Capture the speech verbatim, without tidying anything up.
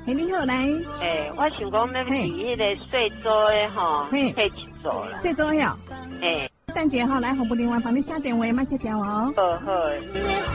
嘿，你好，来。 诶，我想讲要伫迄个税州的吼， 嘿， 可以去做啦。 税州呀。 诶， 等一下吼，来，服务人员帮你写电话，莫接掉哦。 好好。